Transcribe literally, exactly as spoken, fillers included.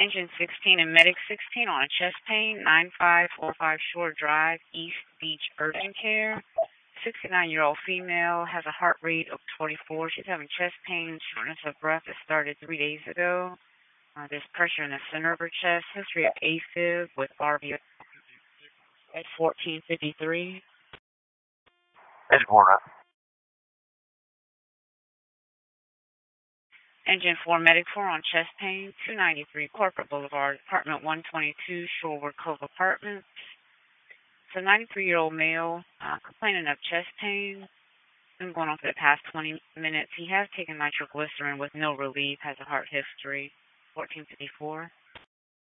Engine sixteen and Medic sixteen on a chest pain, nine five four five Shore Drive, East Beach Urgent Care. sixty-nine-year-old female has a heart rate of twenty-four. She's having chest pain, shortness of breath that started three days ago. Uh, there's pressure in the center of her chest. History of AFib with R V at fourteen fifty-three. Engine four, right? Engine four, Medic four on chest pain, two ninety-three Corporate Boulevard, apartment one twenty-two, Shorewood Cove Apartments. It's a ninety-three-year-old male uh, complaining of chest pain. Been going on for the past twenty minutes. He has taken nitroglycerin with no relief, has a heart history, fourteen fifty-four.